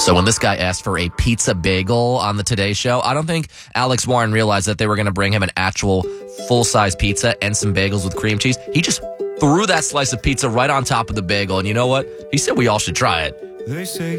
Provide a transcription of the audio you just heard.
So when this guy asked for a pizza bagel on the Today Show, I don't think Alex Warren realized that they were going to bring him an actual full-size pizza and some bagels with cream cheese. He just threw that slice of pizza right on top of the bagel. And you know what? He said we all should try it. They say